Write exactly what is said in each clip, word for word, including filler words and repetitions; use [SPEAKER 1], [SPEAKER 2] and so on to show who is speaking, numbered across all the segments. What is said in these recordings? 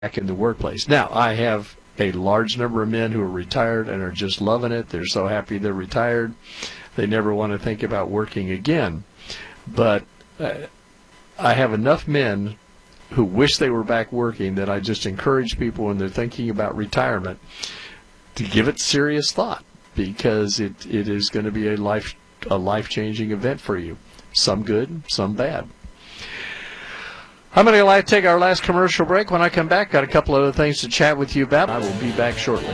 [SPEAKER 1] back in the workplace. Now, I have a large number of men who are retired and are just loving it. They're so happy they're retired. They never want to think about working again. But uh, I have enough men who wish they were back working that I just encourage people when they're thinking about retirement to give it serious thought, because it, it is going to be a life a life-changing event for you. Some good, some bad. I'm going to take our last commercial break. When I come back, got a couple other things to chat with you about. I will be back shortly.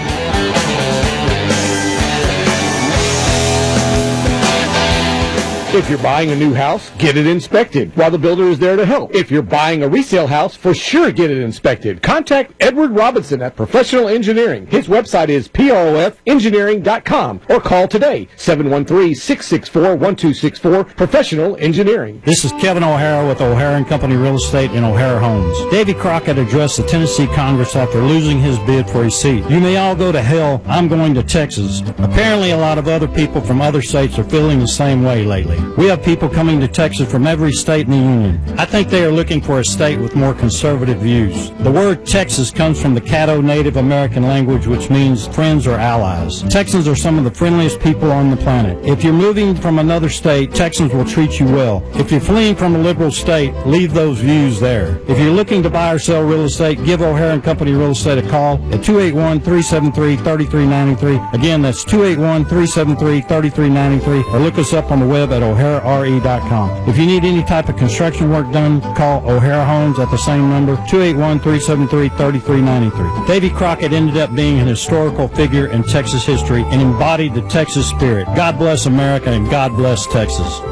[SPEAKER 2] If you're buying a new house, get it inspected while the builder is there to help. If you're buying a resale house, for sure get it inspected. Contact Edward Robinson at Professional Engineering. His website is P R O F engineering dot com or call today, seven one three, six six four, one two six four, Professional Engineering.
[SPEAKER 3] This is Kevin O'Hara with O'Hara and Company Real Estate in O'Hara Homes. Davy Crockett addressed the Tennessee Congress after losing his bid for his seat. You may all go to hell, I'm going to Texas. Apparently a lot of other people from other states are feeling the same way lately. We have people coming to Texas from every state in the union. I think they are looking for a state with more conservative views. The word Texas comes from the Caddo Native American language, which means friends or allies. Texans are some of the friendliest people on the planet. If you're moving from another state, Texans will treat you well. If you're fleeing from a liberal state, leave those views there. If you're looking to buy or sell real estate, give O'Hara and Company Real Estate a call at two eight one, three seven three, three three nine three. Again, that's two eight one, three seven three, three three nine three, or look us up on the web at O'Hara R E dot com. If you need any type of construction work done, call O'Hara Homes at the same number, two eight one, three seven three, three three nine three. Davy Crockett ended up being an historical figure in Texas history and embodied the Texas spirit. God bless America and God bless Texas.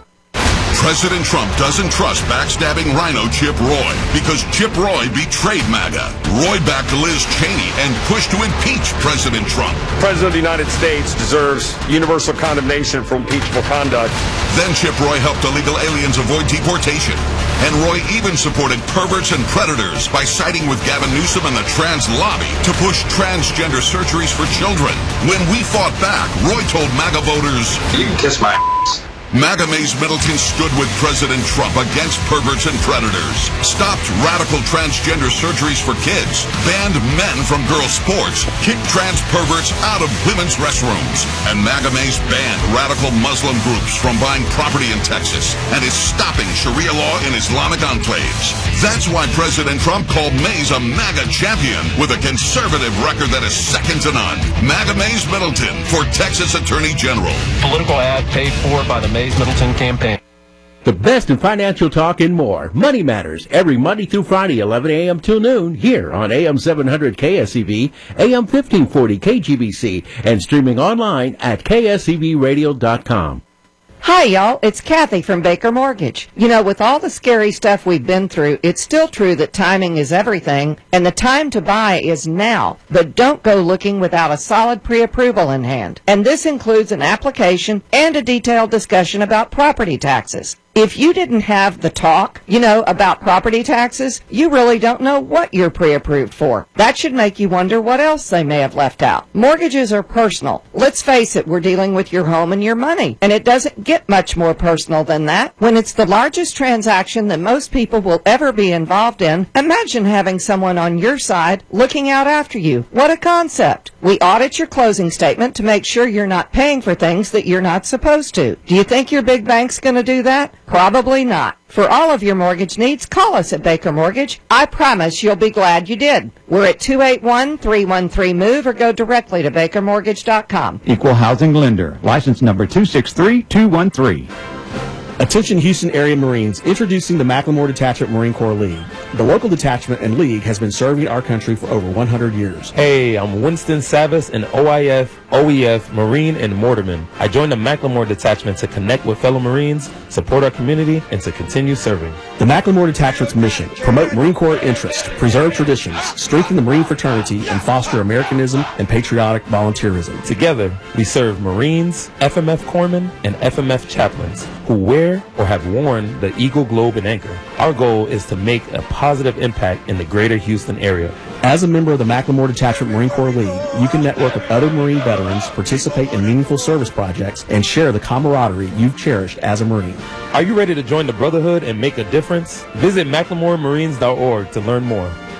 [SPEAKER 4] President Trump doesn't trust backstabbing rhino Chip Roy because Chip Roy betrayed MAGA. Roy backed Liz Cheney and pushed to impeach President Trump.
[SPEAKER 5] The President of the United States deserves universal condemnation for impeachable conduct.
[SPEAKER 4] Then Chip Roy helped illegal aliens avoid deportation. And Roy even supported perverts and predators by siding with Gavin Newsom and the trans lobby to push transgender surgeries for children. When we fought back, Roy told MAGA voters,
[SPEAKER 6] "You can kiss my ass."
[SPEAKER 4] MAGA Mays Middleton stood with President Trump against perverts and predators, stopped radical transgender surgeries for kids, banned men from girls' sports, kicked trans perverts out of women's restrooms, and MAGA Mays banned radical Muslim groups from buying property in Texas and is stopping Sharia law in Islamic enclaves. That's why President Trump called Mays a MAGA champion with a conservative record that is second to none. MAGA Mays Middleton for Texas Attorney General.
[SPEAKER 7] Political ad paid for by the Mays Middleton campaign.
[SPEAKER 8] The best in financial talk and more. Money Matters, every Monday through Friday, eleven a.m. till noon, here on A M seven hundred K S E V, A M fifteen forty K G B C, and streaming online at K S E V radio dot com.
[SPEAKER 9] Hi, y'all. It's Kathy from Baker Mortgage. You know, with all the scary stuff we've been through, it's still true that timing is everything, and the time to buy is now. But don't go looking without a solid pre-approval in hand. And this includes an application and a detailed discussion about property taxes. If you didn't have the talk, you know, about property taxes, you really don't know what you're pre-approved for. That should make you wonder what else they may have left out. Mortgages are personal. Let's face it, we're dealing with your home and your money, and it doesn't get much more personal than that. When it's the largest transaction that most people will ever be involved in, imagine having someone on your side looking out after you. What a concept. We audit your closing statement to make sure you're not paying for things that you're not supposed to. Do you think your big bank's going to do that? Probably not. For all of your mortgage needs, call us at Baker Mortgage. I promise you'll be glad you did. We're at two eight one, three one three, MOVE or go directly to baker mortgage dot com.
[SPEAKER 10] Equal housing lender. License number two six three two one three.
[SPEAKER 11] Attention Houston area Marines, introducing the McLemore Detachment Marine Corps League. The local detachment and league has been serving our country for over one hundred years.
[SPEAKER 12] Hey, I'm Winston Savas, an O I F, O E F, Marine, and Mortarman. I joined the McLemore Detachment to connect with fellow Marines, support our community, and to continue serving.
[SPEAKER 11] The McLemore Detachment's mission: promote Marine Corps interest, preserve traditions, strengthen the Marine fraternity, and foster Americanism and patriotic volunteerism.
[SPEAKER 12] Together, we serve Marines, F M F corpsmen, and F M F chaplains who wear or have worn the Eagle, Globe, and Anchor. Our goal is to make a positive impact in the greater Houston area.
[SPEAKER 11] As a member of the McLemore Detachment Marine Corps League, you can network with other Marine veterans, participate in meaningful service projects, and share the camaraderie you've cherished as a Marine.
[SPEAKER 12] Are you ready to join the Brotherhood and make a difference? Visit mclemore marines dot org to learn more.